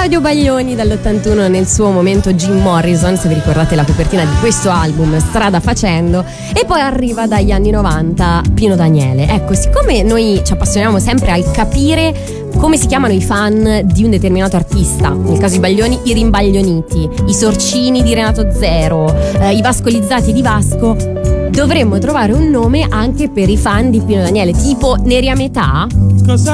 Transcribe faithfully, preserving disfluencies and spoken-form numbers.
Claudio Baglioni dall'ottantuno nel suo momento Jim Morrison, se vi ricordate la copertina di questo album, Strada Facendo, e poi arriva dagli anni novanta Pino Daniele. Ecco, siccome noi ci appassioniamo sempre al capire come si chiamano i fan di un determinato artista, nel caso di Baglioni i rimbaglioniti, i sorcini di Renato Zero, eh, i vascolizzati di Vasco, dovremmo trovare un nome anche per i fan di Pino Daniele, tipo Neri a metà.